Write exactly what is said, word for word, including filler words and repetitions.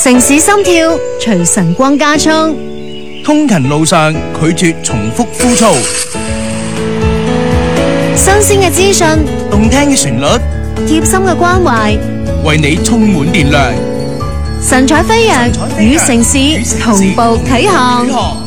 城市心跳隨晨光加速， 通勤路上拒絕重複枯燥， 新鮮嘅資訊， 動聽嘅旋律， 貼心嘅關懷， 為你充滿電量。 神采飛揚，與城市同步啟航。